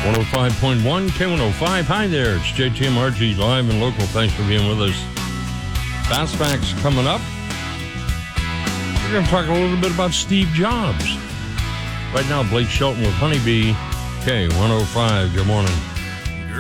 105.1 K105. Hi there, it's JTMRG live and local. Thanks for being with us. Fast Facts coming up. We're going to talk a little bit about Steve Jobs. Right now, Blake Shelton with Honeybee. K105, good morning.